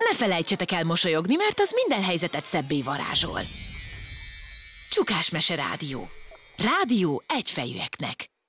ne felejtsetek el mosolyogni, mert az minden helyzetet szebbé varázsol. Csukásmese Rádió. Rádió egyfejűeknek.